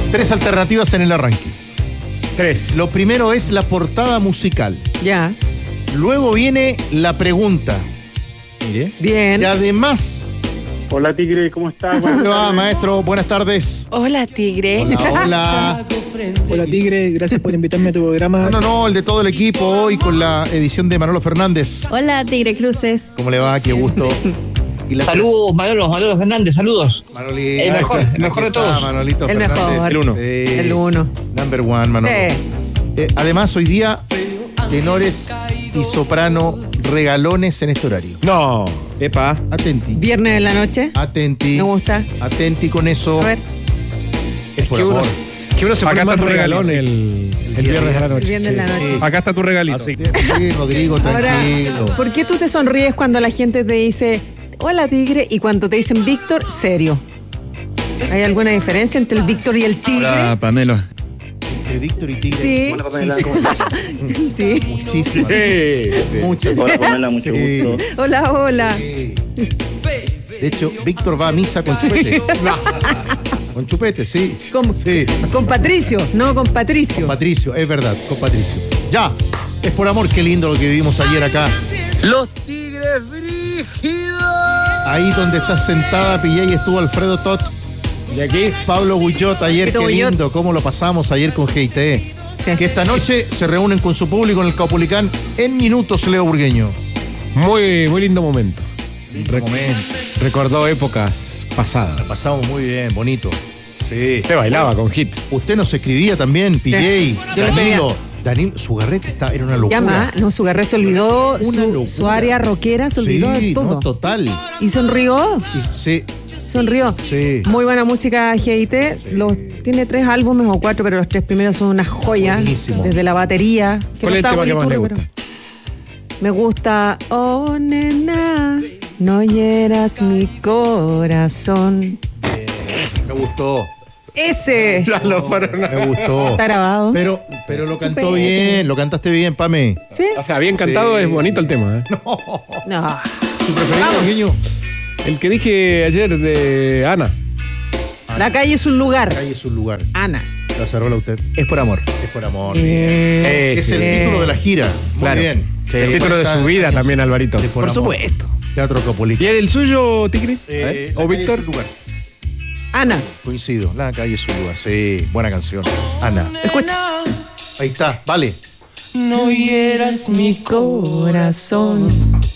3 alternativas en el arranque. 3. Lo primero es la portada musical. Ya. Luego viene la pregunta. Mire. Bien. Y además... Hola Tigre, ¿cómo estás? ¿Cómo te va, maestro? Buenas tardes. Hola, Tigre. Hola. Hola Tigre, gracias por invitarme a tu programa. No, el de todo el equipo hoy con la edición de Manolo Fernández. Hola, Tigre Cruces. ¿Cómo le va? Qué gusto. Y la Saludos, Manolo Fernández, saludos. Manolito. El mejor de todos. Manolito El Fernández. mejor. El uno. Sí. El 1. Number one, Manolo. Sí. Además, hoy día, tenores y soprano regalones en este horario. No. Epa. Atenti. Viernes de la noche. Atenti. Me gusta. Atenti con eso. A ver. Es por que uno- amor. Que uno se Acá pone está más tu regalón regalito. el viernes de la El noche. viernes de la noche. Acá está tu regalito. Sí, Rodrigo, Ahora, tranquilo. ¿por qué tú te sonríes cuando la gente te dice hola, Tigre? Y cuando te dicen Víctor, serio. ¿Hay alguna diferencia entre el Víctor y el Tigre? Hola, Pamela. Entre Víctor y Tigre. Sí. Hola Pamela, ¿cómo estás? Sí. Muchísimas. Sí. Muchas. Hola Pamela, mucho Sí. gusto. Hola. Sí. De hecho, Víctor va a misa con chupete. Con chupete, sí. Con, Sí. con Patricio, no con Patricio. Patricio, es verdad, con Patricio. Ya, es por amor, qué lindo lo que vivimos ayer acá. Los Tigres brígidos. Ahí donde está sentada Pillé y estuvo Alfredo Tot. Y aquí, Pablo Guillot ayer, Pito qué Guillot. lindo, cómo lo pasamos ayer con GIT. Sí. Que esta noche se reúnen con su público en el Caupolicán en minutos, Leo Burgueño. muy lindo momento. Lindo momento. Recordó épocas pasadas. Pasamos muy bien, bonito. Sí. Te bailaba con hit. Usted nos escribía también, PJ, Yo le Danilo. Danilo, su garrete era una locura. Llama, no, su garré se olvidó, Una su locura. área rockera se olvidó de Sí, todo. no, total. Y sonrió. Sí, Sonrió. Sí. Muy buena música GIT. Tiene 3 álbumes o 4, pero los 3 primeros son una joya. Buenísimo. Desde la batería. Que ¿Cuál es el está tema que más le bonito, gusta? pero me gusta. Oh, nena, no hieras mi corazón. me gustó. Ese. Ya lo fueron. Me gustó. Está grabado. Pero lo cantó Chupete. bien, lo cantaste bien, Pame. ¿Sí? O sea, bien cantado, Sí. es bonito el tema. No. ¿Su preferido, Burgueño? El que dije ayer de Ana. La calle es un lugar. Calle es un lugar. Ana. La cerrola usted. Es por amor. Es por amor. Ese. Es el título de la gira. Muy Claro. bien. El título de su vida también, Alvarito. De Por amor. supuesto. Teatro ¿Y Caupolicán. el suyo, Tigre? La ¿O calle Víctor? es un lugar. Ana. Coincido. La calle es un lugar. Sí, buena canción. Ana. Escucha. Ahí está, vale. No hieras mi corazón.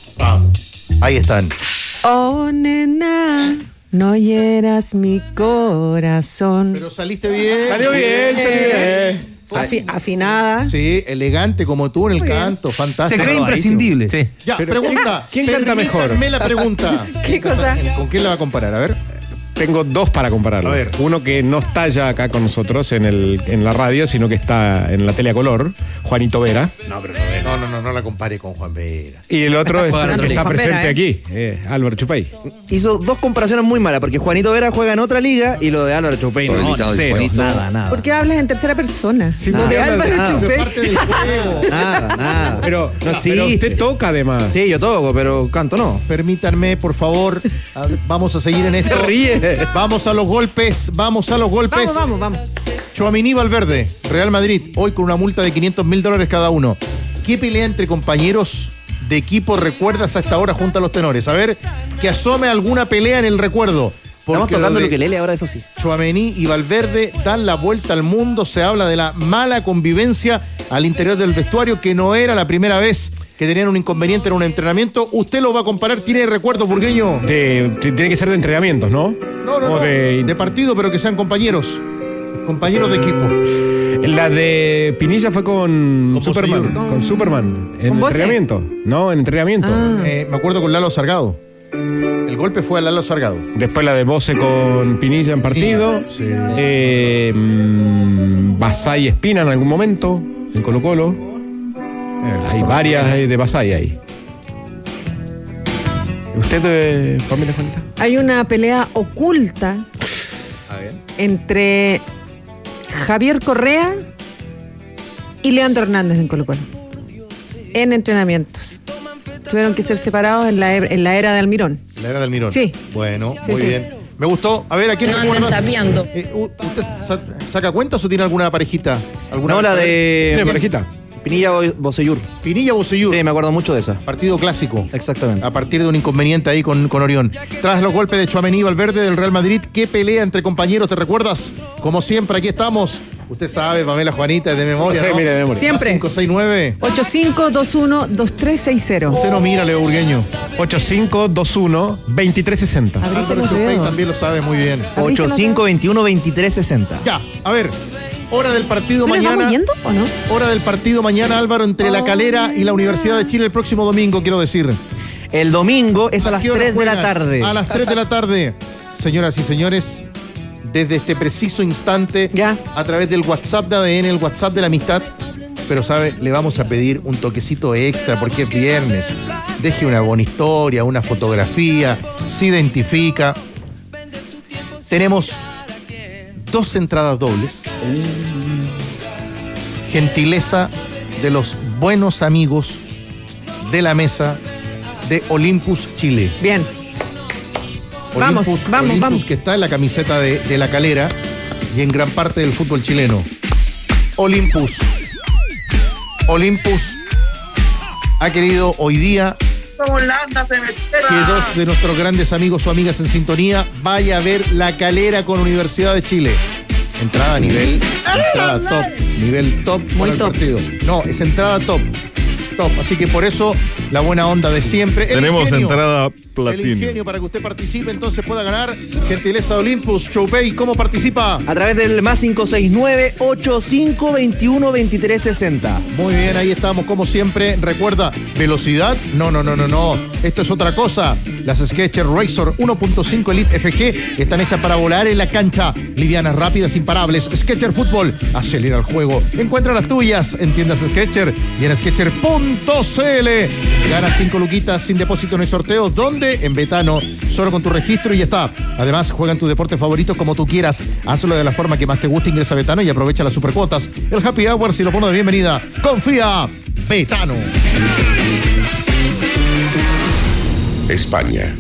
Ahí están. Oh, nena, no hieras mi corazón. Pero saliste bien. Salió bien, salió bien. Afinada. Sí, elegante como tú en el Muy bien. canto. Se Fantástico. cree imprescindible. Sí. Ya, Pero, pregunta. ¿quién canta mejor? Permítanme la pregunta. ¿Qué cosa? ¿Con quién la va a comparar? A ver. Tengo 2 para compararlos. A ver. Uno que no está ya acá con nosotros en la radio, sino que está en la tele a color, Juanito Vera. No la compare con Juan Vera. Y el otro es jugando el que está Juan Vera, presente aquí, Álvaro Chupay. Hizo 2 comparaciones muy malas, porque Juanito Vera juega en otra liga y lo de Álvaro Chupay Por el no, invitado de cero, Juanito. nada. ¿Por qué hablas en tercera persona? Sí, Lo porque de hablas de- Álvaro De Chupé. parte del juego. Nada. Pero, no existe. pero usted toca además. Sí, yo toco, pero canto no. Permítanme, por favor. Vamos a seguir en esto. Se ríe. Vamos a los golpes. Vamos. Vamos. Tchouaméni Valverde, Real Madrid, hoy con una multa de $500,000 cada uno. ¿Qué pelea entre compañeros de equipo recuerdas a esta hora junto a los tenores? A ver, que asome alguna pelea en el recuerdo. Estamos Porque tocando lo lo de que lele ahora, eso sí. Tchouaméni y Valverde dan la vuelta al mundo. Se habla de la mala convivencia al interior del vestuario, que no era la primera vez que tenían un inconveniente en un entrenamiento. Usted lo va a comparar. ¿Tiene recuerdos, Burgueño? Tiene que ser de entrenamientos, ¿no? No. O De partido, pero que sean compañeros. Compañeros de equipo. La de Pinilla fue con Superman. Bocellur. Con Superman. En ¿Con Bose? entrenamiento. No, en entrenamiento. Ah. Me acuerdo con Lalo Sargado. El golpe fue a Lalo Sargado. Después la de Bose con Pinilla en partido. Sí. Basay Espina en algún momento. En Colo Colo. Hay varias de Basay ahí. ¿Usted, Pamela Juanita? Hay una pelea oculta entre Javier Correa y Leandro Hernández en Colo Colo. En entrenamientos. Tuvieron que ser separados en la era de Almirón. La era del Mirón. Sí. Bueno, Sí, muy sí. bien. Me gustó. A ver, ¿a quién No anden recuerdas? sapeando. ¿Usted saca cuentas o tiene alguna parejita? ¿Alguna No, la ¿Tiene de parejita? Pinilla Bocellur. Pinilla Bocellur. Sí, me acuerdo mucho de esa. Partido clásico. Exactamente. A partir de un inconveniente ahí con Orión. Tras los golpes de Tchouaméni y Valverde del Real Madrid, ¿qué pelea entre compañeros te recuerdas? Como siempre, aquí estamos. Usted sabe, Pamela Juanita, es de memoria, Sí, ¿no? mire, de memoria. Siempre. 569. 8521-2360. Usted no mira, Leo Burgueño. 8521-2360. Abriste Álvaro los Choupey dedos. también lo sabe muy bien. 8521-2360. Ya, a ver. Hora del partido ¿No le mañana. vamos yendo o no? Hora del partido mañana, Álvaro, entre La Calera y la Universidad de Chile el próximo domingo, quiero decir. El domingo es a las qué hora 3 de la juegan? tarde. A las 3 de la tarde. Señoras y señores, desde este preciso instante, Ya. a través del WhatsApp de ADN, el WhatsApp de la amistad, pero sabe, le vamos a pedir un toquecito extra porque es viernes. Deje una buena historia, una fotografía, se identifica. Tenemos 2 entradas dobles. Gentileza de los buenos amigos de la mesa de Olympus Chile. Bien. Vamos, vamos. Que está en la camiseta de La Calera y en gran parte del fútbol chileno. Olympus ha querido hoy día que 2 de nuestros grandes amigos o amigas en sintonía vaya a ver La Calera con Universidad de Chile. Entrada a nivel, entrada top, nivel top Muy para el top. partido. No, es entrada top. Así que por eso la buena onda de siempre. El Tenemos ingenio, entrada el platino. ingenio para que usted participe, entonces pueda ganar. Gentileza de Olympus. Choupey, ¿cómo participa? A través del más 569-8521-2360. Muy bien, ahí estamos como siempre. Recuerda, velocidad. No. Esto es otra cosa. Las Skechers Razor 1.5 Elite FG están hechas para volar en la cancha. Livianas, rápidas, imparables. Skechers Fútbol. Acelera el juego. Encuentra las tuyas en tiendas Skechers y en Skechers.cl. Gana 5 luquitas sin depósito en el sorteo. ¿Dónde? En Betano. Solo con tu registro y ya está. Además, juegan tus deportes favoritos como tú quieras. Hazlo de la forma que más te guste. Ingresa a Betano y aprovecha las supercuotas. El Happy Hour si lo pone de bienvenida. Confía. Betano. España.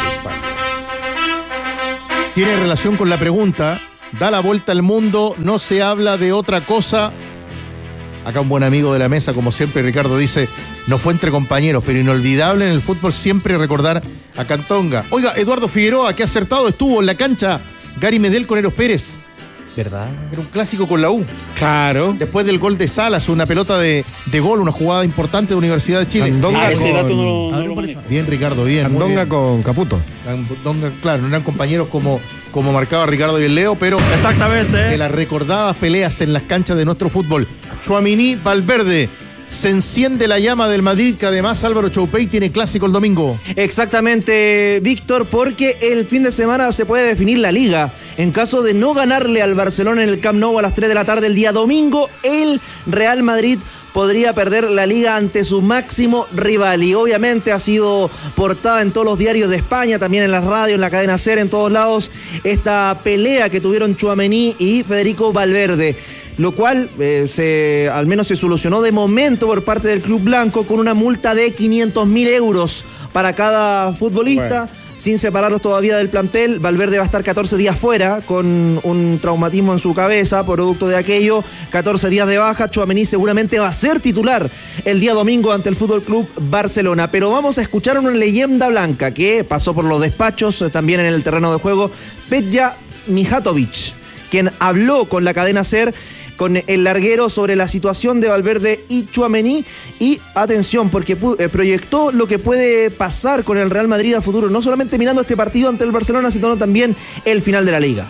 Tiene relación con la pregunta. Da la vuelta al mundo. No se habla de otra cosa. Acá un buen amigo de la mesa, como siempre, Ricardo, dice: no fue entre compañeros, pero inolvidable en el fútbol siempre recordar a Cantonga. Oiga, Eduardo Figueroa, qué acertado estuvo en la cancha Gary Medel con Eros Pérez. ¿Verdad? Era un clásico con la U. Claro. Después del gol de Salas, una pelota de gol, una jugada importante de Universidad de Chile. Andonga Ese dato con, no lo manejo. Bien, Ricardo, bien. muy Andonga bien. con Caputo. Andonga, claro, no eran compañeros como marcaba Ricardo y el Leo, pero de Exactamente. las recordadas peleas en las canchas de nuestro fútbol. Tchouaméni, Valverde. Se enciende la llama del Madrid, que además Álvaro Choupey tiene clásico el domingo. Exactamente, Víctor, porque el fin de semana se puede definir la liga. En caso de no ganarle al Barcelona en el Camp Nou a las 3 de la tarde el día domingo, el Real Madrid podría perder la liga ante su máximo rival. Y obviamente ha sido portada en todos los diarios de España, también en las radios, en la cadena SER, en todos lados, esta pelea que tuvieron Tchouaméni y Federico Valverde. Lo cual al menos se solucionó de momento por parte del Club Blanco con una multa de 500.000 euros para cada futbolista, sin separarlos todavía del plantel. Valverde va a estar 14 días fuera con un traumatismo en su cabeza, producto de aquello, 14 días de baja. Tchouaméni seguramente va a ser titular el día domingo ante el Fútbol Club Barcelona. Pero vamos a escuchar a una leyenda blanca que pasó por los despachos, también en el terreno de juego, Peja Mijatovic, quien habló con la cadena SER, con el larguero, sobre la situación de Valverde y Tchouaméni. Y atención, porque proyectó lo que puede pasar con el Real Madrid a futuro, no solamente mirando este partido ante el Barcelona, sino también el final de la Liga.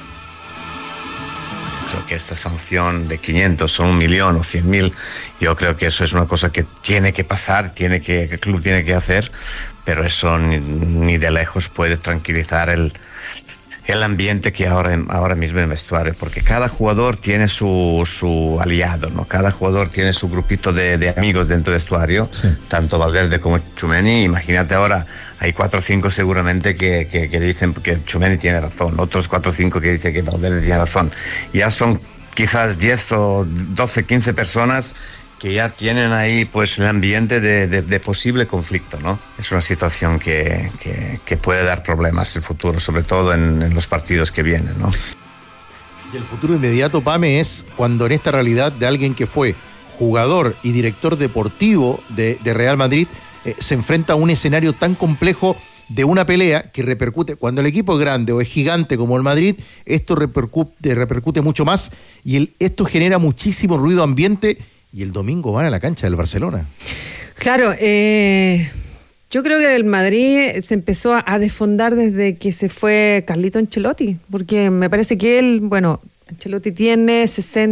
Creo que esta sanción de 500 o 1 millón o 100.000, yo creo que eso es una cosa que tiene que pasar, que el club tiene que hacer, pero eso ni de lejos puede tranquilizar el ambiente que ahora mismo en el vestuario, porque cada jugador tiene su aliado, ¿no? Cada jugador tiene su grupito de amigos dentro del vestuario, sí. Tanto Valverde como Tchouaméni. Imagínate ahora, hay 4 o 5 seguramente que dicen que Tchouaméni tiene razón, otros 4 o 5 que dicen que Valverde tiene razón. Ya son quizás 10 o 12, 15 personas que ya tienen ahí pues el ambiente de posible conflicto, ¿no? Es una situación que puede dar problemas en el futuro, sobre todo en los partidos que vienen, ¿no? Y el futuro inmediato, Pame, es cuando en esta realidad de alguien que fue jugador y director deportivo de Real Madrid se enfrenta a un escenario tan complejo de una pelea que repercute, cuando el equipo es grande o es gigante como el Madrid, esto repercute mucho más y esto genera muchísimo ruido ambiente y el domingo van a la cancha del Barcelona. Claro, yo creo que el Madrid se empezó a desfondar desde que se fue Carlito Ancelotti, porque me parece que él, bueno, Ancelotti tiene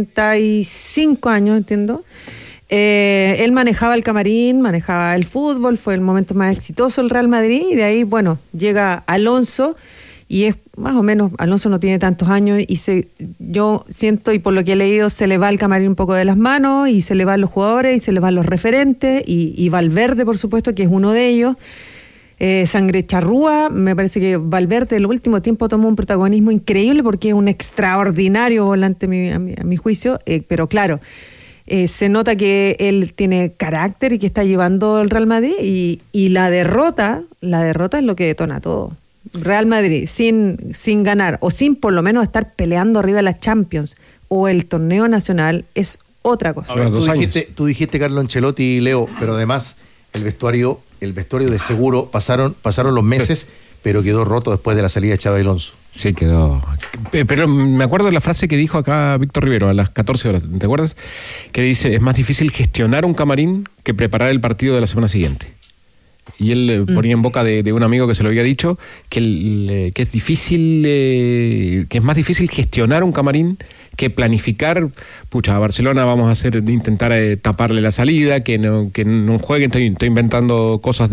65 años, entiendo. Él manejaba el camarín, manejaba el fútbol, fue el momento más exitoso del Real Madrid y de ahí, bueno, llega Alonso y es más o menos, Alonso no tiene tantos años y yo siento, y por lo que he leído, se le va el camarín un poco de las manos y se le van los jugadores y se le van los referentes y Valverde, por supuesto, que es uno de ellos. Sangre charrúa, me parece que Valverde en el último tiempo tomó un protagonismo increíble porque es un extraordinario volante a mi juicio, pero claro, se nota que él tiene carácter y que está llevando el Real Madrid y la derrota es lo que detona todo. Real Madrid sin ganar o sin por lo menos estar peleando arriba de las Champions o el torneo nacional es otra cosa. A ver, tú dijiste Carlo Ancelotti, Leo, pero además el vestuario de seguro pasaron los meses, pero quedó roto después de la salida de Xabi Alonso. Sí, quedó. Pero me acuerdo de la frase que dijo acá Víctor Rivero a las 14 horas, ¿te acuerdas? Que dice, es más difícil gestionar un camarín que preparar el partido de la semana siguiente. Y él ponía en boca de un amigo que se lo había dicho que es difícil, que es más difícil gestionar un camarín que planificar. Pucha, a Barcelona vamos a intentar taparle la salida, que no jueguen. Estoy inventando cosas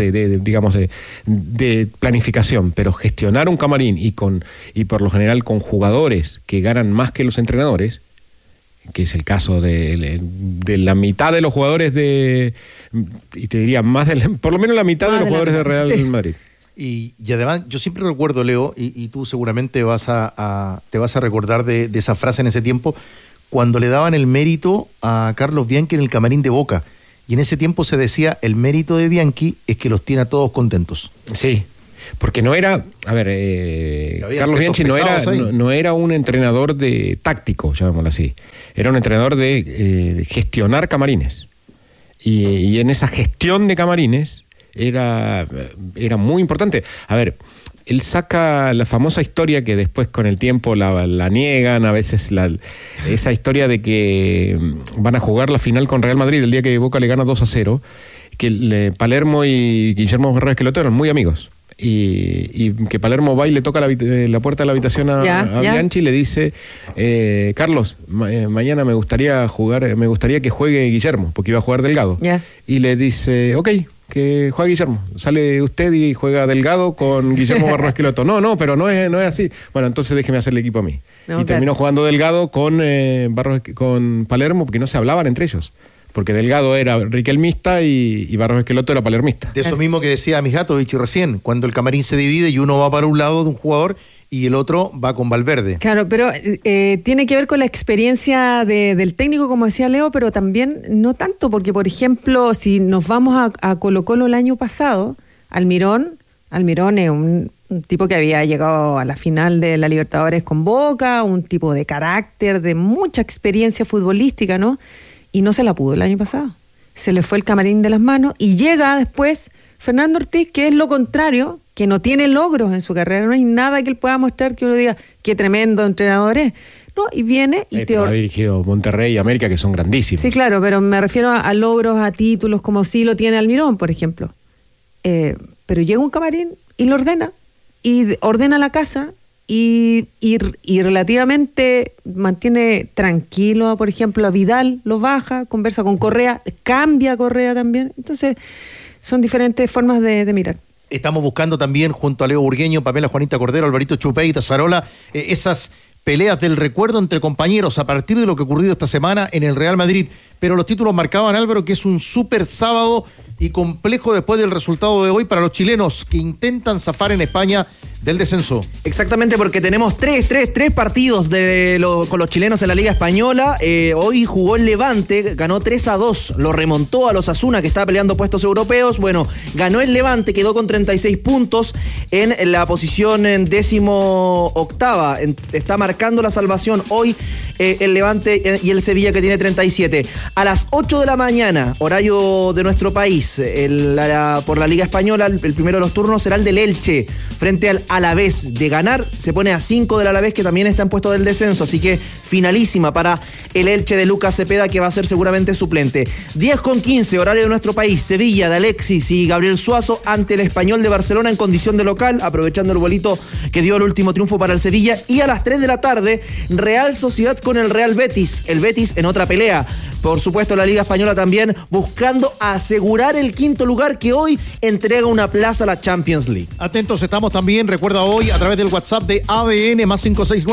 de planificación, pero gestionar un camarín y por lo general con jugadores que ganan más que los entrenadores, que es el caso de la mitad de los jugadores y te diría por lo menos la mitad de los jugadores de Real Madrid. Y además, yo siempre recuerdo, Leo, y tú seguramente te vas a recordar de esa frase en ese tiempo, cuando le daban el mérito a Carlos Bianchi en el camarín de Boca. Y en ese tiempo se decía, el mérito de Bianchi es que los tiene a todos contentos. Sí, porque no era, Carlos Bianchi no era un entrenador de táctico, llamémoslo así. Era un entrenador de gestionar camarines. Y en esa gestión de camarines era muy importante. A ver, él saca la famosa historia que después con el tiempo la niegan, a veces esa historia de que van a jugar la final con Real Madrid el día que Boca le gana 2-0, que Palermo y Guillermo Barros Esqueloto eran muy amigos. Y que Palermo va y le toca la puerta de la habitación a Bianchi y le dice, Carlos, mañana me gustaría que juegue Guillermo, porque iba a jugar Delgado. Y le dice, ok, que juegue Guillermo. Sale usted y juega Delgado con Guillermo Barros Esqueloto. No, pero no es así. Bueno, entonces déjeme hacer el equipo a mí. Y terminó jugando Delgado con Palermo, porque no se hablaban entre ellos. Porque Delgado era riquelmista y Barros Esqueloto era palermista. De eso mismo que decía Mijatovic recién, cuando el camarín se divide y uno va para un lado de un jugador y el otro va con Valverde. Claro, pero tiene que ver con la experiencia del técnico, como decía Leo, pero también no tanto, porque por ejemplo, si nos vamos a Colo-Colo el año pasado, Almirón es un tipo que había llegado a la final de la Libertadores con Boca, un tipo de carácter, de mucha experiencia futbolística, ¿no? Y no se la pudo el año pasado. Se le fue el camarín de las manos y llega después Fernando Ortiz, que es lo contrario, que no tiene logros en su carrera. No hay nada que él pueda mostrar que uno diga qué tremendo entrenador es. No, y viene y ha dirigido Monterrey y América, que son grandísimos. Sí, claro, pero me refiero a logros, a títulos, como sí lo tiene Almirón, por ejemplo. Pero llega un camarín y lo ordena. Y ordena la casa. Y relativamente mantiene tranquilo, por ejemplo, a Vidal lo baja, conversa con Correa, cambia a Correa también. Entonces, son diferentes formas de mirar. Estamos buscando también, junto a Leo Burgueño, Pamela Juanita Cordero, Alvarito Chupey, Tazarola, esas peleas del recuerdo entre compañeros a partir de lo que ha ocurrido esta semana en el Real Madrid. Pero los títulos marcaban, Álvaro, que es un súper sábado y complejo después del resultado de hoy para los chilenos que intentan zafar en España del descenso. Exactamente, porque tenemos tres partidos con los chilenos en la Liga Española. Hoy jugó el Levante, ganó 3-2, lo remontó a los Osasuna, que está peleando puestos europeos. Bueno, ganó el Levante, quedó con 36 puntos en la posición en 18ª. Está marcando la salvación hoy el Levante y el Sevilla, que tiene 37. A las 8 de la mañana, horario de nuestro país, por la Liga Española, el primero de los turnos será el del Elche, frente al Alavés. De ganar, se pone a 5 del Alavés, que también está en puesto del descenso, así que finalísima para el Elche de Lucas Cepeda, que va a ser seguramente suplente. 10:15, horario de nuestro país, Sevilla de Alexis y Gabriel Suazo ante el Español de Barcelona en condición de local, aprovechando el bolito que dio el último triunfo para el Sevilla. Y a las 3 de la tarde, Real Sociedad con el Real Betis, el Betis en otra pelea. Por supuesto, la Liga Española también buscando asegurar el quinto lugar, que hoy entrega una plaza a la Champions League. Atentos estamos también, recuerda hoy a través del WhatsApp de ADN más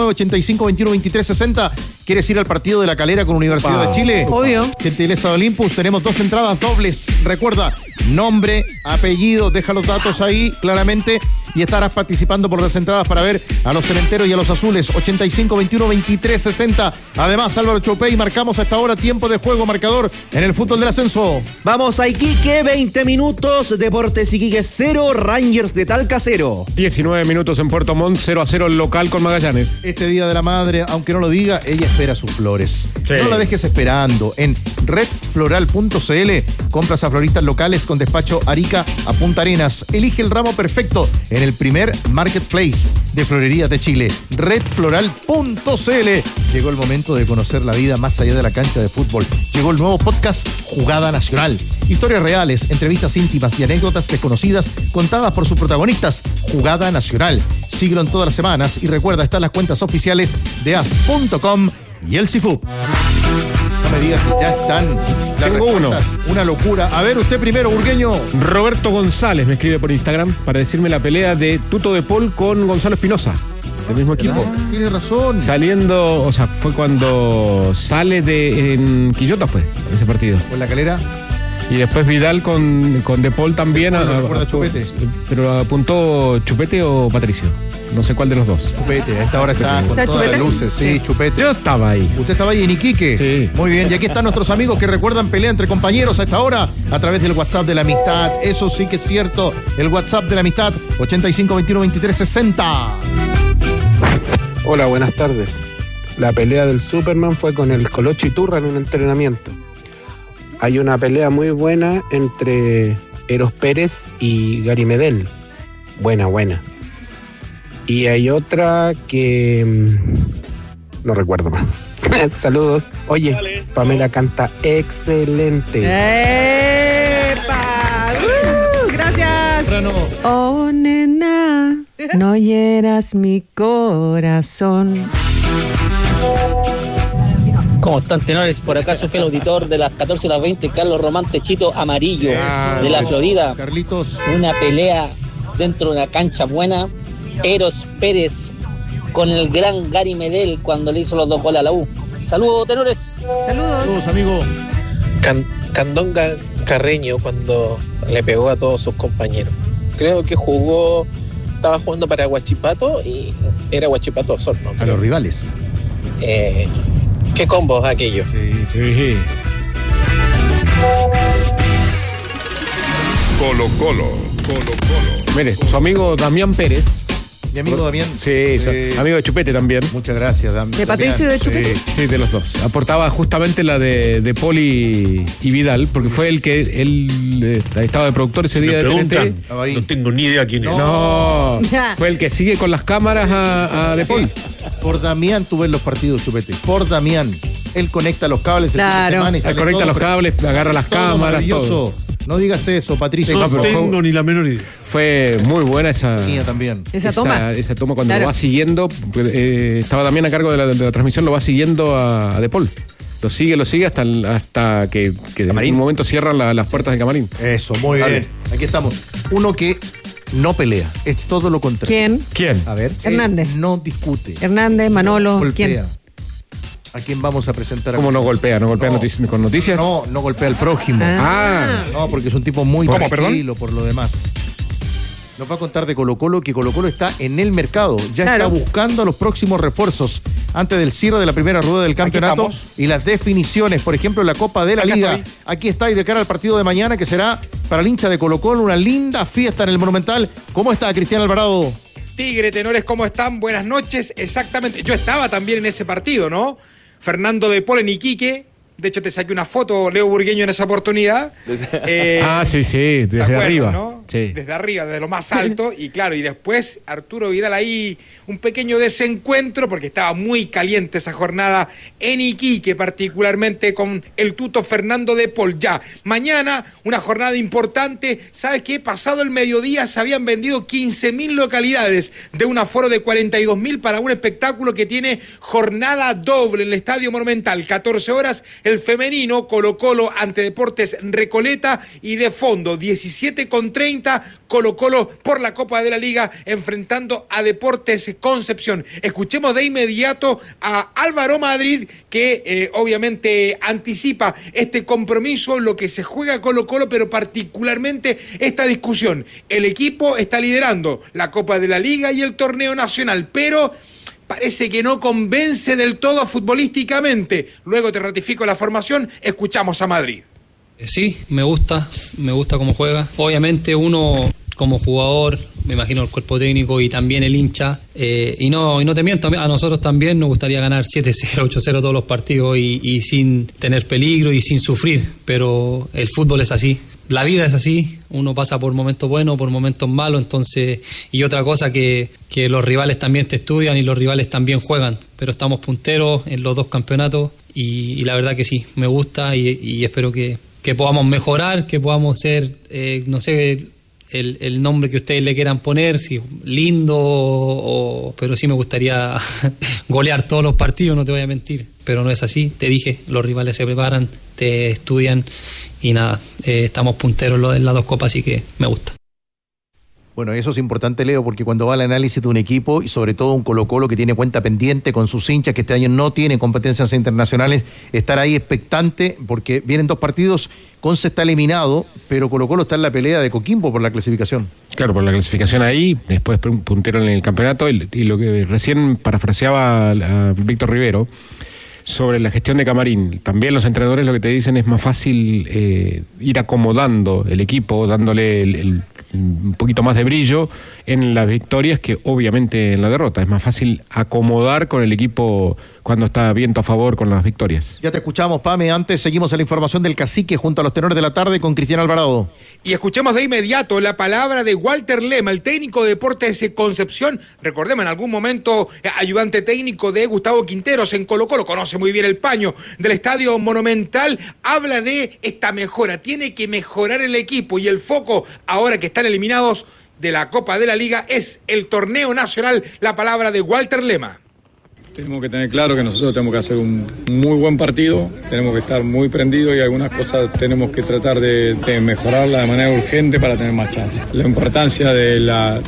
569-8521-2360. ¿Quieres ir al partido de La Calera con Universidad de Chile? Obvio. Gentileza de Olympus, tenemos 2 entradas dobles. Recuerda, nombre, apellido, deja los datos ahí claramente y estarás participando por las entradas para ver a los cementeros y a los azules. 8521-2360. Además, Álvaro Choupey, marcamos a esta hora tiempo de juego, marcador en el fútbol del ascenso. Vamos a Iquique, 20 minutos, Deportes Iquique 0, Rangers de Talca 0. 19 minutos en Puerto Montt, 0-0 el local con Magallanes. Este Día de la Madre, aunque no lo diga, ella espera sus flores. Sí. No la dejes esperando. En redfloral.cl compras a floristas locales con despacho Arica a Punta Arenas. Elige el ramo perfecto en el primer marketplace de florerías de Chile. redfloral.cl. Llegó el momento de conocer la vida más allá de la cancha de fútbol. Llegó el nuevo podcast Jugada Nacional. Historias reales, entrevistas íntimas y anécdotas desconocidas contadas por sus protagonistas. Jugada Nacional. Síguelo en todas las semanas y recuerda, están las cuentas oficiales de as.com y el Cifu. No me digas que ya están. Tengo uno. Una locura. A ver, usted primero, burgueño. Roberto González me escribe por Instagram para decirme la pelea de Tuto de Paul con Gonzalo Espinosa, del mismo equipo. Tiene razón. Saliendo, o sea, fue cuando sale en Quillota, fue ese partido. ¿Con La Calera? Y después Vidal con De Paul también. ¿Recuerda Chupete? Pero apuntó Chupete o Patricio. No sé cuál de los dos. Chupete, a esta hora está con todas Chupete? las luces. Sí, Chupete. Yo estaba ahí. ¿Usted estaba ahí en Iquique? Sí. Muy bien, y aquí están nuestros amigos que recuerdan pelea entre compañeros a esta hora a través del WhatsApp de la amistad. Eso sí que es cierto. El WhatsApp de la amistad, 8521-2360. Hola, buenas tardes. La pelea del Superman fue con el Colocho Iturra en un entrenamiento. Hay una pelea muy buena entre Eros Pérez y Gary Medel. Buena. Y hay otra que no recuerdo más. Saludos. Oye, dale. Pamela canta excelente. ¡Epa! Gracias. Oh, nena, no hieras mi corazón. ¿Cómo están, tenores? Por acá soy fiel auditor de las 14:20, Carlos Román Techito Amarillo, de la Florida. Carlitos. Una pelea dentro de una cancha buena. Eros Pérez con el gran Gary Medel cuando le hizo los 2 goles a la U. Saludos, tenores. Saludos, amigo. Candonga Carreño cuando le pegó a todos sus compañeros. Creo que estaba jugando para Huachipato y era Huachipato Osorno. A los rivales. Qué combos aquellos. Sí. Colo. Mire, su amigo Damián Pérez. ¿Mi amigo Damián? Sí, amigo de Chupete también. Muchas gracias, Damián. ¿De Patricio y de Chupete? Sí, de los dos. Aportaba justamente la de Paul y Vidal, porque fue el que él estaba de productor ese día de TNT. No tengo ni idea quién es. No, fue el que sigue con las cámaras a De Paul. Por Damián tú ves los partidos, Chupete. Por Damián. Él conecta los cables el fin de semana y sale conecta todo, los cables, agarra las todo cámaras, maravilloso. todo. No digas eso, Patricio. No tengo ni la menor idea. Fue muy buena esa. Mía también. Esa toma. Esa toma cuando lo va siguiendo. Estaba también a cargo de la transmisión, lo va siguiendo a De Paul. Lo sigue hasta que en un momento cierran las puertas del camarín. Eso, muy bien. Aquí estamos. Uno que no pelea, es todo lo contrario. ¿Quién? A ver. Hernández. No discute. Hernández, Manolo. Golpea. ¿Quién? ¿A quién vamos a presentar? ¿Cómo no golpea? ¿No golpea con noticias? No golpea al prójimo. Ah. No, porque es un tipo muy ¿Cómo, tranquilo por lo demás. Nos va a contar de Colo-Colo que Colo-Colo está en el mercado, ya está buscando los próximos refuerzos antes del cierre de la primera rueda del campeonato y las definiciones, por ejemplo, la Copa de la Liga. Aquí está, y de cara al partido de mañana, que será para el hincha de Colo-Colo una linda fiesta en el Monumental. ¿Cómo está, Cristian Alvarado? Tigre, tenores, ¿cómo están? Buenas noches. Exactamente, yo estaba también en ese partido, ¿no? Fernando de Paul en Iquique. De hecho, te saqué una foto, Leo Burgueño, en esa oportunidad. Sí, desde arriba. ¿No? Sí. Desde arriba, desde lo más alto. Y claro, y después Arturo Vidal ahí, un pequeño desencuentro, porque estaba muy caliente esa jornada en Iquique, particularmente con el tuto Fernando de Paul. Ya, mañana, una jornada importante. ¿Sabes qué? Pasado el mediodía se habían vendido 15.000 localidades de un aforo de 42.000 para un espectáculo que tiene jornada doble en el Estadio Monumental. 14 horas. El femenino, Colo-Colo ante Deportes Recoleta, y de fondo 17:30, Colo-Colo por la Copa de la Liga enfrentando a Deportes Concepción. Escuchemos de inmediato a Álvaro Madrid, que obviamente anticipa este compromiso, lo que se juega Colo-Colo, pero particularmente esta discusión. El equipo está liderando la Copa de la Liga y el torneo nacional, pero parece que no convence del todo futbolísticamente. Luego te ratifico la formación, escuchamos a Madrid. Sí, me gusta cómo juega. Obviamente uno como jugador, me imagino el cuerpo técnico y también el hincha, y no te miento, a nosotros también nos gustaría ganar 7-0, 8-0 todos los partidos y sin tener peligro y sin sufrir, pero el fútbol es así. La vida es así, uno pasa por momentos buenos, por momentos malos, entonces, y otra cosa que los rivales también te estudian y los rivales también juegan, pero estamos punteros en los dos campeonatos y la verdad que sí, me gusta y espero que podamos mejorar, que podamos ser, no sé, el nombre que ustedes le quieran poner, si lindo, pero sí me gustaría golear todos los partidos, no te voy a mentir, pero no es así, te dije, los rivales se preparan, te estudian y nada, estamos punteros en las dos copas, así que me gusta. Bueno, eso es importante, Leo, porque cuando va al análisis de un equipo, y sobre todo un Colo-Colo que tiene cuenta pendiente con sus hinchas, que este año no tiene competencias internacionales, estar ahí expectante, porque vienen dos partidos, Conce está eliminado, pero Colo-Colo está en la pelea de Coquimbo por la clasificación. Claro, por la clasificación ahí, después puntero en el campeonato, y lo que recién parafraseaba a Víctor Rivero, sobre la gestión de camarín. También los entrenadores lo que te dicen es más fácil ir acomodando el equipo, dándole un poquito más de brillo en las victorias que obviamente en la derrota. Es más fácil acomodar con el equipo cuando está viento a favor con las victorias. Ya te escuchamos, Pame. Antes seguimos en la información del Cacique junto a los tenores de la tarde con Cristian Alvarado. Y escuchemos de inmediato la palabra de Walter Lema, el técnico de Deportes Concepción. Recordemos, en algún momento ayudante técnico de Gustavo Quinteros en Colo-Colo, conoce muy bien el paño del Estadio Monumental. Habla de esta mejora, tiene que mejorar el equipo y el foco, ahora que están eliminados de la Copa de la Liga, es el torneo nacional. La palabra de Walter Lema. Tenemos que tener claro que nosotros tenemos que hacer un muy buen partido, tenemos que estar muy prendidos y algunas cosas tenemos que tratar de mejorarla de manera urgente para tener más chances. La importancia de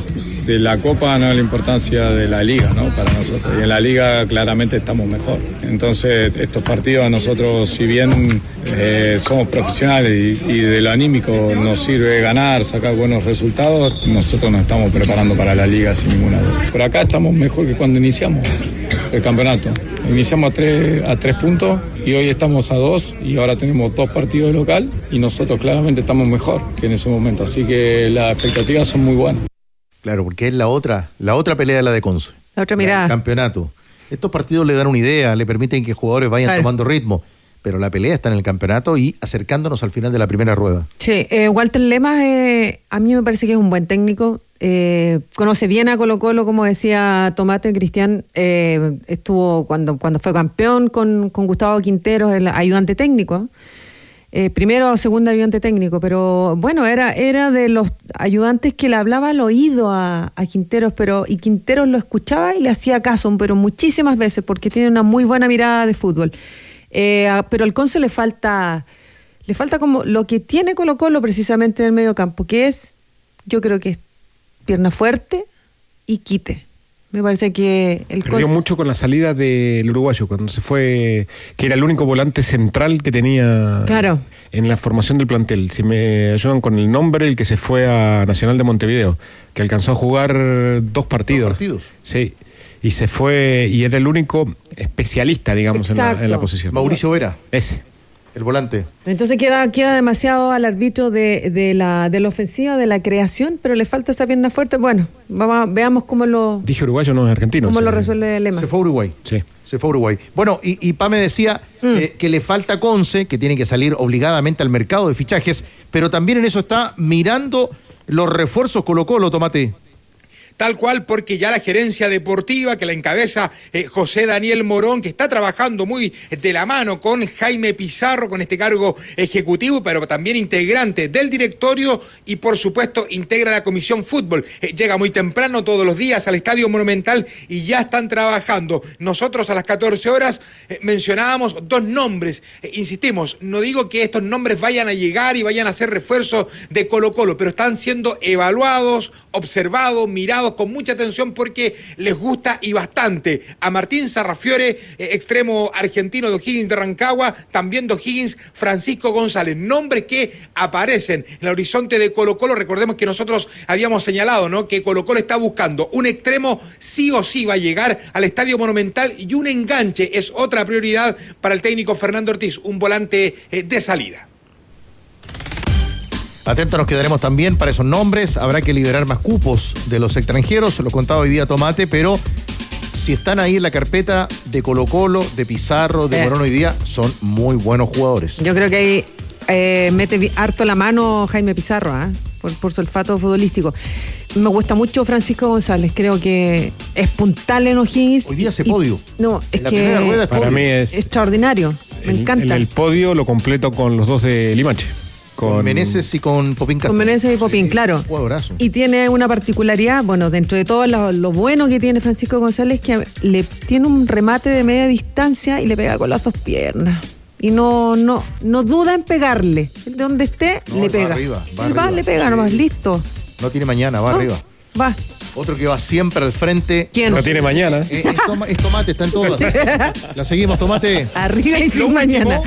la Copa no es la importancia de la Liga, ¿no? Para nosotros. Y en la Liga claramente estamos mejor. Entonces estos partidos a nosotros, si bien somos profesionales y de lo anímico nos sirve ganar, sacar buenos resultados, nosotros nos estamos preparando para la Liga sin ninguna duda. Por acá estamos mejor que cuando iniciamos el campeonato. Iniciamos a 3 puntos y hoy estamos a 2 y ahora tenemos 2 partidos local y nosotros claramente estamos mejor que en ese momento. Así que las expectativas son muy buenas. Claro, porque es la otra pelea de la de Conce. La otra mirada. El campeonato. Estos partidos le dan una idea, le permiten que jugadores vayan tomando ritmo, pero la pelea está en el campeonato y acercándonos al final de la primera rueda. Sí, Walter Lema a mí me parece que es un buen técnico. Conoce bien a Colo-Colo, como decía Tomate, Cristian, estuvo cuando fue campeón con Gustavo Quinteros, el ayudante técnico, primero o segundo ayudante técnico, pero bueno, era de los ayudantes que le hablaba al oído a Quinteros, y Quinteros lo escuchaba y le hacía caso, pero muchísimas veces, porque tiene una muy buena mirada de fútbol. Pero al Conce le falta como lo que tiene Colo-Colo precisamente en el medio campo, que es, yo creo que es pierna fuerte y quite. Me parece que el perdió mucho con la salida del uruguayo, cuando se fue, que era el único volante central que tenía en la formación del plantel. Si me ayudan con el nombre, el que se fue a Nacional de Montevideo, que alcanzó a jugar 2 partidos. ¿2 partidos? Sí, y se fue, y era el único especialista, digamos, en la posición. Mauricio Vera. Ese. El volante. Entonces queda demasiado al árbitro de la ofensiva, de la creación, pero le falta esa pierna fuerte. Bueno, veamos cómo lo... Dije uruguayo, no es argentino. ¿Cómo lo resuelve Lema? Se fue a Uruguay. Sí. Se fue a Uruguay. Bueno, y Pa me decía que le falta Conce, que tiene que salir obligadamente al mercado de fichajes, pero también en eso está mirando los refuerzos Colo-Colo, Tomate. Tal cual, porque ya la gerencia deportiva que la encabeza José Daniel Morón, que está trabajando muy de la mano con Jaime Pizarro, con este cargo ejecutivo, pero también integrante del directorio y por supuesto integra la Comisión Fútbol. Llega muy temprano todos los días al Estadio Monumental y ya están trabajando. Nosotros a las 14 horas mencionábamos 2 nombres. Insistimos, no digo que estos nombres vayan a llegar y vayan a ser refuerzos de Colo-Colo, pero están siendo evaluados, observados, mirados con mucha atención porque les gusta y bastante. A Martín Sarrafiore, extremo argentino de O'Higgins de Rancagua, también de O'Higgins, Francisco González. Nombres que aparecen en el horizonte de Colo-Colo. Recordemos que nosotros habíamos señalado, ¿no?, que Colo-Colo está buscando un extremo, sí o sí va a llegar al Estadio Monumental, y un enganche es otra prioridad para el técnico Fernando Ortiz, un volante de salida. Atentos nos quedaremos también para esos nombres. Habrá que liberar más cupos de los extranjeros, lo contaba hoy día Tomate, pero si están ahí en la carpeta de Colo-Colo, de Pizarro, de Morón hoy día, son muy buenos jugadores. Yo creo que ahí mete harto la mano Jaime Pizarro, por su olfato futbolístico. Me gusta mucho Francisco González, creo que es puntal en O'Higgins. Hoy día hace podio. No, es en la que primera rueda es para podio. mí es extraordinario, me encanta. En el podio lo completo con los 2 de Limache. Con Meneses y con Popín Castro. Con Meneses y Popín, claro. Jugadorazo. Y tiene una particularidad, bueno, dentro de todo lo bueno que tiene Francisco González, que le tiene un remate de media distancia y le pega con las 2 piernas. Y no duda en pegarle. De donde esté, le pega. Le pega nomás, listo. No tiene mañana, va arriba. Va. Otro que va siempre al frente. ¿Quién? No tiene mañana. Es Tomate, está en todas. La seguimos, Tomate. Arriba y sin mañana.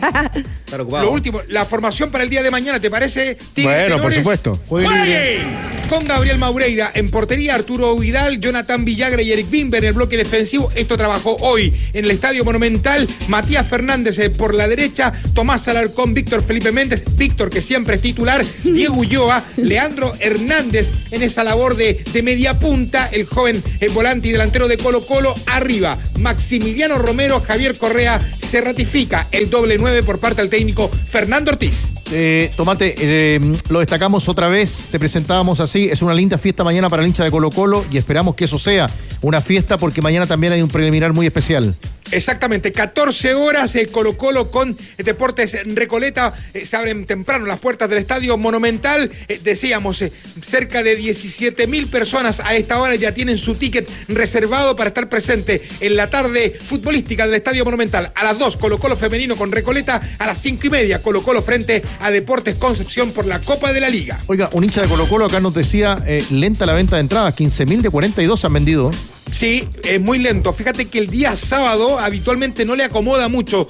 Lo último, la formación para el día de mañana, ¿te parece? Bueno, por supuesto. ¡Jueguen! Con Gabriel Maureira en portería, Arturo Vidal, Jonathan Villagra y Eric Bimber en el bloque defensivo. Esto trabajó hoy en el Estadio Monumental. Matías Fernández por la derecha, Tomás Alarcón, Víctor Felipe Méndez, Víctor que siempre es titular, Diego Ulloa, Leandro Hernández en esa labor de media punta, el joven volante y delantero de Colo-Colo. Arriba, Maximiliano Romero, Javier Correa. Se ratifica el doble 9 por parte del técnico Fernando Ortiz. Tomate, lo destacamos otra vez, te presentábamos así, es una linda fiesta mañana para el hincha de Colo-Colo y esperamos que eso sea una fiesta porque mañana también hay un preliminar muy especial. Exactamente, 14 horas, Colo-Colo con Deportes Recoleta, se abren temprano las puertas del Estadio Monumental, decíamos, cerca de 17.000 personas a esta hora ya tienen su ticket reservado para estar presente en la tarde futbolística del Estadio Monumental. A las 2, Colo-Colo femenino con Recoleta, a las 5:30, Colo-Colo frente a Deportes Concepción por la Copa de la Liga. Oiga, un hincha de Colo-Colo acá nos decía, lenta la venta de entradas, 15.000 de 42 han vendido. Sí, es muy lento. Fíjate que el día sábado habitualmente no le acomoda mucho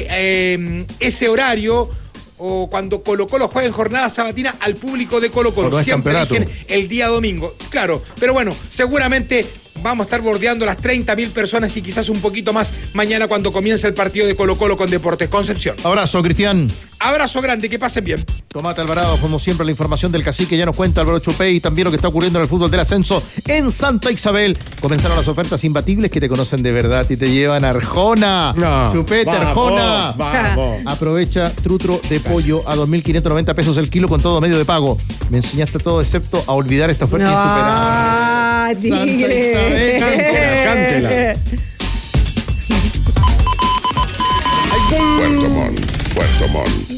ese horario, o cuando Colo-Colo juega en jornada sabatina al público de Colo-Colo. No siempre eligen el día domingo. Claro, pero bueno, seguramente vamos a estar bordeando las 30.000 personas y quizás un poquito más mañana cuando comience el partido de Colo-Colo con Deportes Concepción. Abrazo, Cristian. Abrazo grande, que pasen bien. Tomate Alvarado, como siempre, la información del cacique. Ya nos cuenta Álvaro Chupé y también lo que está ocurriendo en el fútbol del ascenso en Santa Isabel. Comenzaron las ofertas imbatibles que te conocen de verdad y te llevan a Arjona. No, Chupete, vamos, Arjona. Vamos. Aprovecha trutro de pollo a 2.590 pesos el kilo con todo medio de pago. Me enseñaste todo excepto a olvidar esta oferta insuperable. Tigre. Santa Isabel, cántela. Puerto Montt.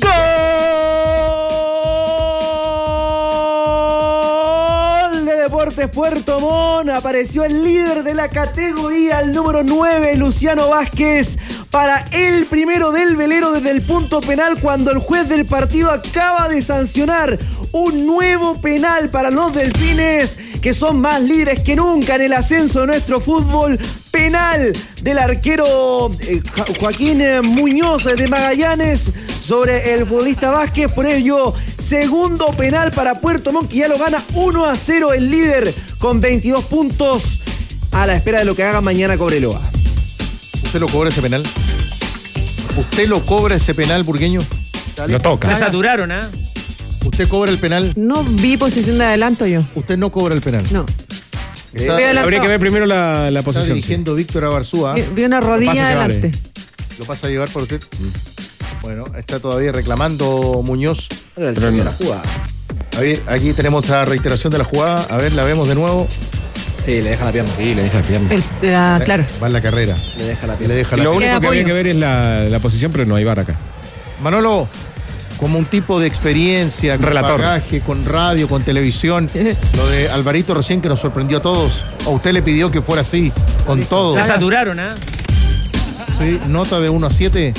¡Gol de Deportes Deportes Puerto Montt apareció el líder de la categoría, el número 9, Luciano Vázquez, para el primero del velero desde el punto penal cuando el juez del partido acaba de sancionar un nuevo penal para los Delfines, que son más líderes que nunca en el ascenso de nuestro fútbol. Penal del arquero Joaquín Muñoz de Magallanes sobre el futbolista Vázquez. Por ello, segundo penal para Puerto Montt, que ya lo gana 1-0 el líder con 22 puntos, a la espera de lo que haga mañana Cobreloa. ¿Usted lo cobra ese penal? ¿Usted lo cobra ese penal, burgueño? Lo toca. Se saturaron, ¿ah? ¿Usted cobra el penal? No vi posición de adelanto yo. ¿Usted no cobra el penal? No. Habría que ver primero la posición. Está dirigiendo Víctor Abarzúa. Vi una rodilla adelante. ¿Lo pasa a llevar por usted? Bueno, está todavía reclamando Muñoz. Pero la jugada. A ver, aquí tenemos la reiteración de la jugada. A ver, la vemos de nuevo. Sí, le deja la pierna. Sí, le deja la pierna. Claro. Va en la carrera. Le deja la pierna. Lo único que había que ver es la posición, pero no hay VAR acá. Manolo, como un tipo de experiencia, con relator, bagaje, con radio, con televisión, lo de Alvarito recién que nos sorprendió a todos. ¿A usted le pidió que fuera así, con todo? Se saturaron, ¿ah? Sí, nota de 1 a 7.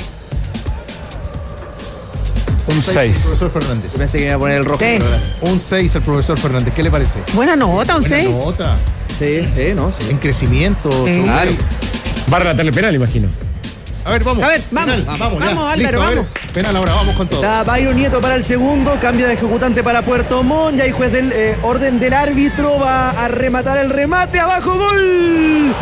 Un 6. Profesor Fernández. Pensé que iba a poner el rojo. Un 6 el profesor Fernández. ¿Qué le parece? Buena nota, un 6. Buena nota. Sí, no, sí. En crecimiento. Sí. Claro. Va a relatar el penal, imagino. A ver, vamos. Vamos, ya. Álvaro, Listo, vamos. Penal ahora, vamos con todo. Da Byron Nieto para el segundo, cambia de ejecutante para Puerto Montt, ya hay juez del orden del árbitro, va a rematar el remate, abajo, gol.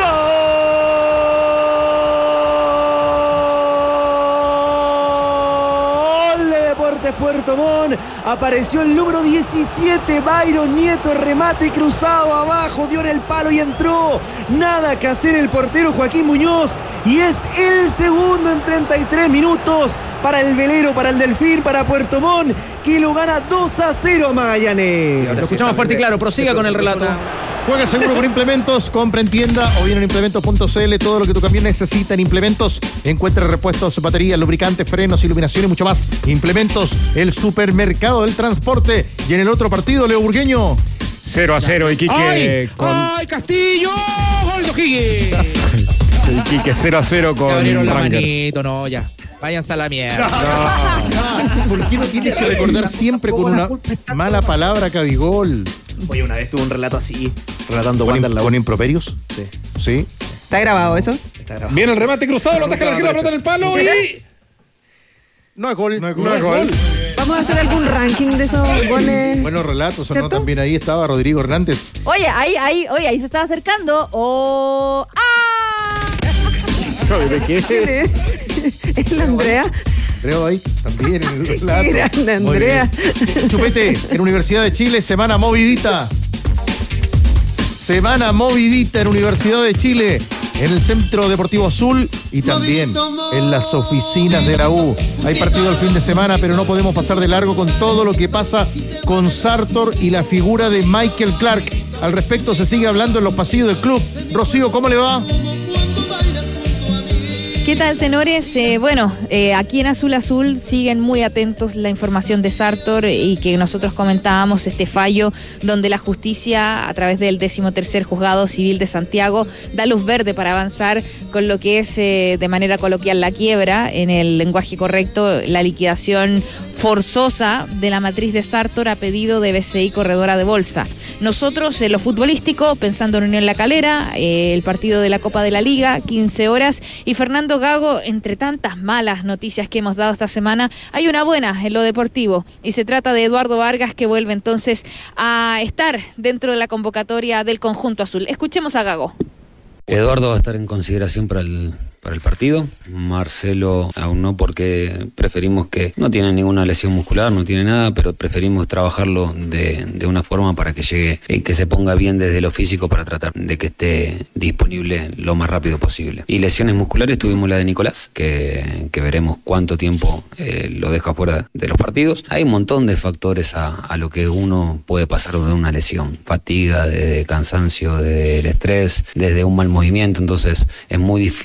¡Gol! De Deportes Puerto Montt, apareció el número 17, Byron Nieto, remate cruzado abajo, dio en el palo y entró. Nada que hacer el portero Joaquín Muñoz, y es el segundo en 33 minutos para el velero, para el Delfín, para Puerto Montt, que lo gana 2-0 a Magallanes. Lo escuchamos fuerte y claro, prosiga con el relato. Juega seguro con implementos, compra en tienda o bien en implementos.cl. Todo lo que tu camión necesita en Implementos. Encuentra repuestos, baterías, lubricantes, frenos, iluminación y mucho más. Implementos, el supermercado del transporte. Y en el otro partido, Leo Burgueño. 0-0 Iquique con... ¡Ay, Castillo! ¡Gol de O'Higgins! Iquique 0-0 con abrieron la Rangers. manito, no, ya. Váyanse a la mierda. ¿Por qué no tienes que recordar siempre con una mala palabra Cabigol? Oye, una vez tuve un relato así, relatando Wander la ¿Con improperios? Sí. ¿Está grabado eso? Está grabado. Viene el remate cruzado, lo ataca la arquero, anota en el palo y... No es gol. No es gol. Vamos a hacer algún ranking de esos goles. Buenos relatos, ¿no? ¿Cierto? También ahí estaba Rodrigo Hernández. Oye, ahí se estaba acercando. ¡Oh! ¡Ah! ¿De qué? ¿Es la Andrea? Creo ahí también en el relato. Qué grande, Andrea. Chupete, en Universidad de Chile, semana movidita. Semana movidita en Universidad de Chile, en el Centro Deportivo Azul y también en las oficinas de la U. Hay partido el fin de semana, pero no podemos pasar de largo con todo lo que pasa con Sartor y la figura de Michael Clark. Al respecto se sigue hablando en los pasillos del club. Rocío, ¿cómo le va? ¿Qué tal, tenores? Aquí en Azul Azul siguen muy atentos la información de Sartor y que nosotros comentábamos este fallo donde la justicia, a través del 13º Juzgado Civil de Santiago, da luz verde para avanzar con lo que es de manera coloquial la quiebra, en el lenguaje correcto, la liquidación forzosa de la matriz de Sartor a pedido de BCI Corredora de Bolsa. Nosotros, en lo futbolístico, pensando en Unión La Calera, el partido de la Copa de la Liga, 15 horas, y Fernando Gago, entre tantas malas noticias que hemos dado esta semana, hay una buena en lo deportivo, y se trata de Eduardo Vargas, que vuelve entonces a estar dentro de la convocatoria del conjunto azul. Escuchemos a Gago. Eduardo va a estar en consideración para el partido, Marcelo aún no, porque preferimos que no tiene ninguna lesión muscular, no tiene nada, pero preferimos trabajarlo de una forma para que llegue y que se ponga bien desde lo físico para tratar de que esté disponible lo más rápido posible. Y lesiones musculares tuvimos la de Nicolás, que veremos cuánto tiempo lo deja fuera de los partidos. Hay un montón de factores a lo que uno puede pasar de una lesión, fatiga, de cansancio, del estrés, desde un mal movimiento, entonces es muy difícil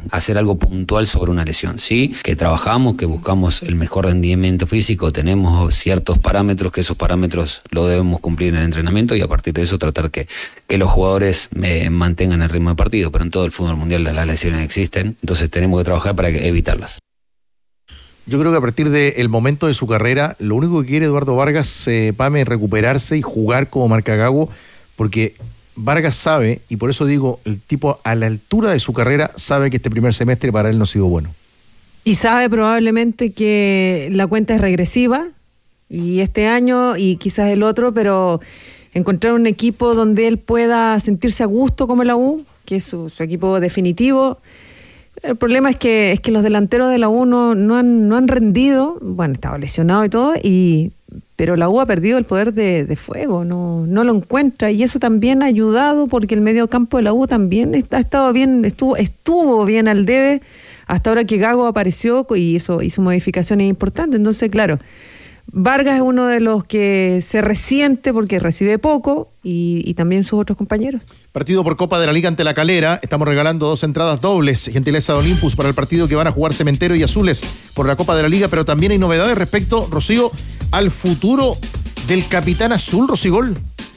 hacer algo puntual sobre una lesión. Sí, que trabajamos, que buscamos el mejor rendimiento físico, tenemos ciertos parámetros, que esos parámetros lo debemos cumplir en el entrenamiento y a partir de eso tratar que los jugadores mantengan el ritmo de partido, pero en todo el fútbol mundial las lesiones existen, entonces tenemos que trabajar para evitarlas. Yo creo que a partir del momento de su carrera, lo único que quiere Eduardo Vargas, Pame, es recuperarse y jugar como marca Gago, porque Vargas sabe, y por eso digo, el tipo a la altura de su carrera sabe que este primer semestre para él no ha sido bueno. Y sabe probablemente que la cuenta es regresiva, y este año y quizás el otro, pero encontrar un equipo donde él pueda sentirse a gusto como la U, que es su equipo definitivo. El problema es que los delanteros de la U no han rendido, bueno, estaba lesionado y todo, pero la U ha perdido el poder de fuego, no lo encuentra, y eso también ha ayudado porque el mediocampo de la U también ha estado bien, estuvo bien al debe hasta ahora que Gago apareció y hizo modificaciones importantes. Entonces, claro, Vargas es uno de los que se resiente porque recibe poco y también sus otros compañeros. Partido por Copa de la Liga ante La Calera. Estamos regalando 2 entradas dobles, gentileza de Olympus, para el partido que van a jugar Cementero y Azules por la Copa de la Liga, pero también hay novedades respecto, Rocío, al futuro del capitán azul, Rosigol.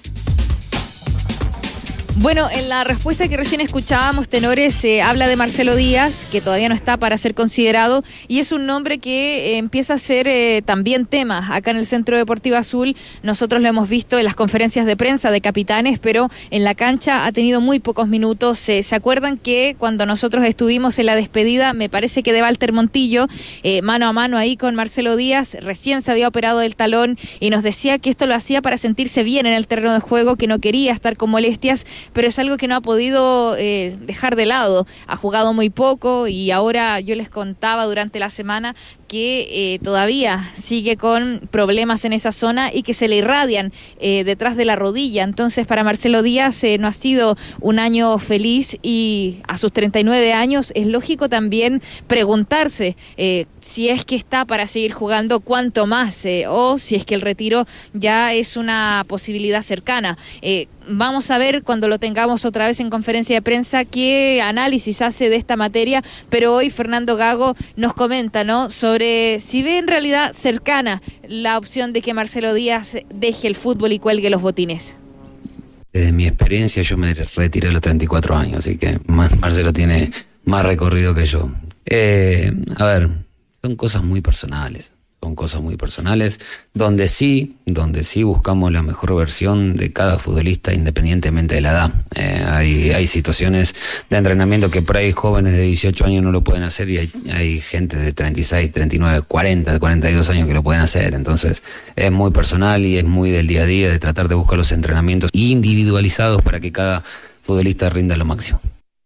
Bueno, en la respuesta que recién escuchábamos, Tenores, habla de Marcelo Díaz, que todavía no está para ser considerado, y es un nombre que empieza a ser también tema acá en el Centro Deportivo Azul. Nosotros lo hemos visto en las conferencias de prensa de capitanes, pero en la cancha ha tenido muy pocos minutos. ¿Se acuerdan que cuando nosotros estuvimos en la despedida, me parece que de Walter Montillo, mano a mano ahí con Marcelo Díaz, recién se había operado del talón y nos decía que esto lo hacía para sentirse bien en el terreno de juego, que no quería estar con molestias, pero es algo que no ha podido dejar de lado. Ha jugado muy poco y ahora yo les contaba durante la semana que todavía sigue con problemas en esa zona y que se le irradian detrás de la rodilla. Entonces, para Marcelo Díaz no ha sido un año feliz y a sus 39 años es lógico también preguntarse si es que está para seguir jugando, cuánto más, o si es que el retiro ya es una posibilidad cercana. Vamos a ver cuando lo tengamos otra vez en conferencia de prensa qué análisis hace de esta materia, pero hoy Fernando Gago nos comenta, ¿no?, sobre si ve en realidad cercana la opción de que Marcelo Díaz deje el fútbol y cuelgue los botines. Desde mi experiencia yo me retiré a los 34 años, así que Marcelo tiene más recorrido que yo. A ver, son cosas muy personales. Son cosas muy personales, donde sí buscamos la mejor versión de cada futbolista independientemente de la edad. Hay situaciones de entrenamiento que por ahí jóvenes de 18 años no lo pueden hacer y hay gente de 36, 39, 40, 42 años que lo pueden hacer. Entonces es muy personal y es muy del día a día de tratar de buscar los entrenamientos individualizados para que cada futbolista rinda lo máximo.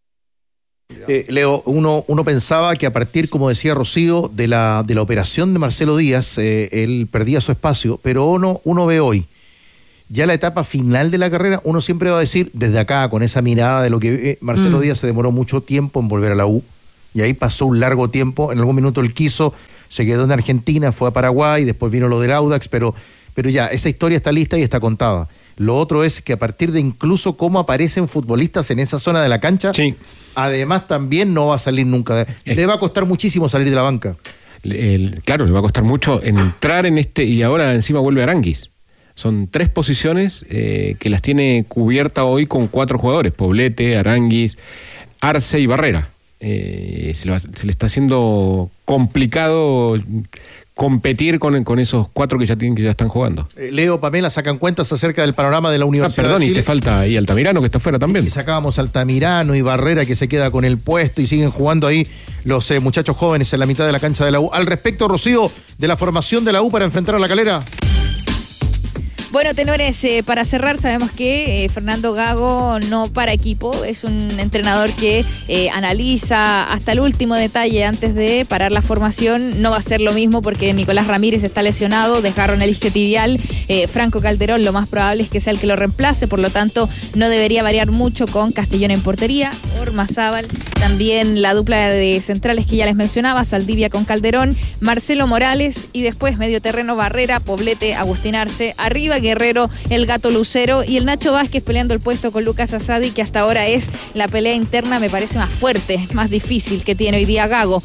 Leo, uno pensaba que a partir, como decía Rocío, de la operación de Marcelo Díaz, él perdía su espacio, pero uno ve hoy, ya la etapa final de la carrera, uno siempre va a decir, desde acá, con esa mirada de lo que Marcelo Díaz se demoró mucho tiempo en volver a la U, y ahí pasó un largo tiempo, en algún minuto él quiso, se quedó en Argentina, fue a Paraguay, después vino lo del Audax, pero ya, esa historia está lista y está contada. Lo otro es que a partir de incluso cómo aparecen futbolistas en esa zona de la cancha, sí, además también no va a salir nunca. Le va a costar muchísimo salir de la banca. Claro, le va a costar mucho entrar en y ahora encima vuelve Aranguis. Son 3 posiciones que las tiene cubierta hoy con 4 jugadores: Poblete, Aranguis, Arce y Barrera. Se le está haciendo complicado competir con esos 4 que ya están jugando. Leo, Pamela, sacan cuentas acerca del panorama de la Universidad de Chile. Y te falta ahí Altamirano, que está fuera también. Y sacábamos Altamirano y Barrera, que se queda con el puesto, y siguen jugando ahí los muchachos jóvenes en la mitad de la cancha de la U. Al respecto, Rocío, de la formación de la U para enfrentar a La Calera. Bueno, Tenores, para cerrar, sabemos que Fernando Gago no para equipo, es un entrenador que analiza hasta el último detalle antes de parar la formación. No va a ser lo mismo porque Nicolás Ramírez está lesionado, desgarro en el isquiotibial. Franco Calderón lo más probable es que sea el que lo reemplace, por lo tanto no debería variar mucho con Castellón en portería, Ormazábal, también la dupla de centrales que ya les mencionaba, Saldivia con Calderón, Marcelo Morales y después medio terreno Barrera, Poblete, Agustín Arce, arriba Guerrero, el Gato Lucero, y el Nacho Vázquez peleando el puesto con Lucas Asadi, que hasta ahora es la pelea interna, me parece más fuerte, más difícil que tiene hoy día Gago.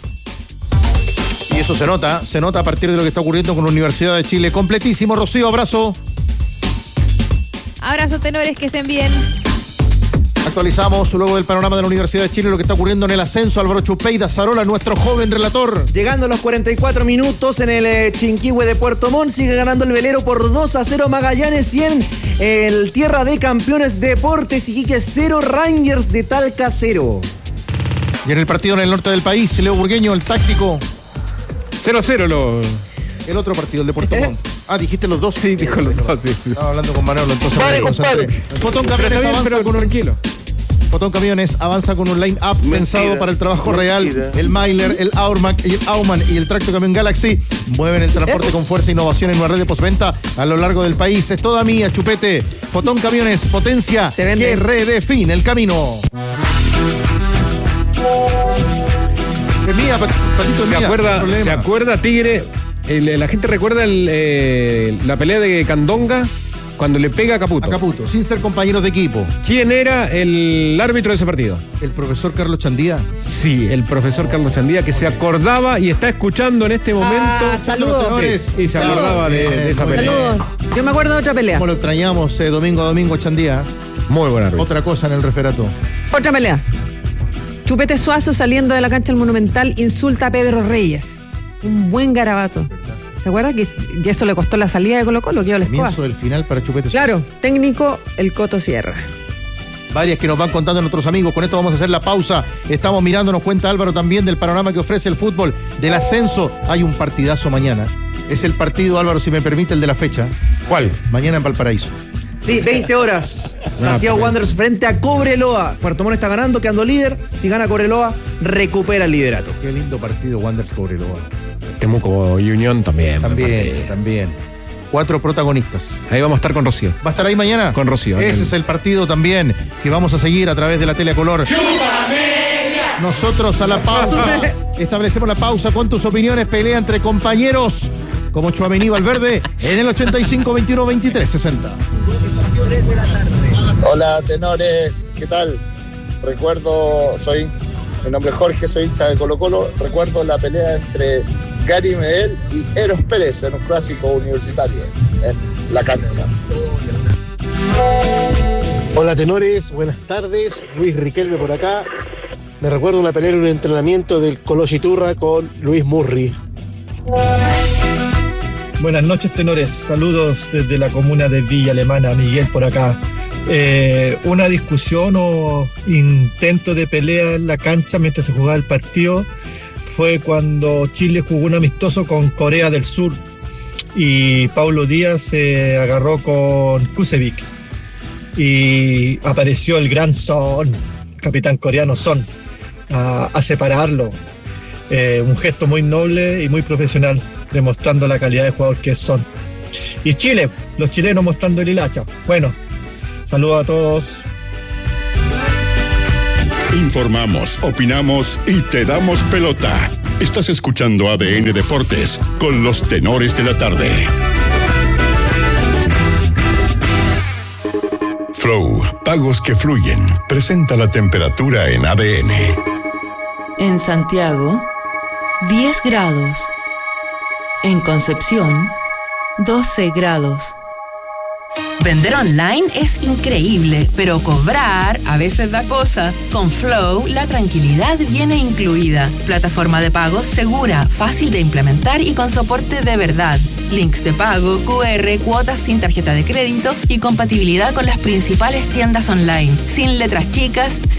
Y eso se nota a partir de lo que está ocurriendo con la Universidad de Chile. Completísimo, Rocío, abrazo. Abrazo, tenores, que estén bien. Actualizamos luego del panorama de la Universidad de Chile lo que está ocurriendo en el ascenso. Álvaro Chupeida Zarola, nuestro joven relator. Llegando a los 44 minutos en el Chinquihue de Puerto Montt, sigue ganando el velero por 2-0 Magallanes, y en el Tierra de Campeones Deportes Iquique 0, Rangers de Talca 0. Y en el partido en el norte del país, Leo Burgueño, el táctico. 0-0 el otro partido, el de Puerto Montt. Ah, dijiste los dos. Sí, dijo los dos, sí. Estaba hablando con Manolo, entonces me concentré. Fotón Camiones avanza con un tranquilo. Fotón Camiones avanza con un line-up pensado para el trabajo real. El Myler, el Aurmac, el Auman y el Tracto Camión Galaxy mueven el transporte con fuerza e innovación en una red de postventa a lo largo del país. Es toda mía, Chupete. Fotón Camiones, potencia que redefine el camino. Es mía, Patito, es mía. ¿Se acuerda, Tigre? La gente recuerda la pelea de Candonga cuando le pega a Caputo. A Caputo, sin ser compañeros de equipo. ¿Quién era el árbitro de ese partido? ¿El profesor Carlos Chandía? Sí, el profesor Carlos Chandía, que se acordaba y está escuchando en este momento. Saludos. Y se acordaba de esa pelea. Saludos. Yo me acuerdo de otra pelea. Como lo extrañamos domingo a domingo, Chandía. Muy buen árbitro. Otra cosa en el referato. Otra pelea. Chupete Suazo, saliendo de la cancha del Monumental, insulta a Pedro Reyes. Un buen garabato. ¿Te acuerdas? Que eso le costó la salida de Colo-Colo, que yo les comienzo del final para Chupete Suazo. Claro, técnico, el Coto Sierra. Varias que nos van contando nuestros amigos. Con esto vamos a hacer la pausa. Estamos mirando, nos cuenta Álvaro también del panorama que ofrece el fútbol, del ascenso. Hay un partidazo mañana. Es el partido, Álvaro, si me permite, el de la fecha. ¿Cuál? Mañana en Valparaíso. Sí, 20 horas. Santiago Wanderers frente a Cobreloa. Puerto Montt está ganando, quedando líder. Si gana Cobreloa, recupera el liderato. Qué lindo partido, Wanderers Cobreloa. Temuco y Unión también. También. 4 protagonistas. Ahí vamos a estar con Rocío. ¿Va a estar ahí mañana? Con Rocío. Ese es el partido también que vamos a seguir a través de la tele a color. Nosotros a la pausa establecemos la pausa con tus opiniones. Pelea entre compañeros como Chuamení Valverde en el 85 21 23 60. Hola, tenores, ¿qué tal? Mi nombre es Jorge, soy hincha de Colo-Colo. Recuerdo la pelea entre Gary Medel y Eros Pérez en un clásico universitario en la cancha. Hola, tenores, buenas tardes. Luis Riquelme por acá. Me recuerdo una pelea en un entrenamiento del Colo Chiturra con Luis Murri. Buenas noches, tenores. Saludos desde la comuna de Villa Alemana. Miguel por acá. Una discusión o intento de pelea en la cancha mientras se jugaba el partido fue cuando Chile jugó un amistoso con Corea del Sur y Paulo Díaz se agarró con Kusevich y apareció el gran Son, capitán coreano Son, a separarlo. Un gesto muy noble y muy profesional, demostrando la calidad de jugador que es Son. Y Chile, los chilenos mostrando el hilacha. Bueno, saludos a todos. Informamos, opinamos y te damos pelota. Estás escuchando ADN Deportes con los tenores de la tarde. Flow, pagos que fluyen. Presenta la temperatura en ADN. En Santiago, 10 grados. En Concepción, 12 grados. Vender online es increíble, pero cobrar a veces da cosa. Con Flow, la tranquilidad viene incluida. Plataforma de pagos segura, fácil de implementar y con soporte de verdad. Links de pago, QR, cuotas sin tarjeta de crédito y compatibilidad con las principales tiendas online. Sin letras chicas,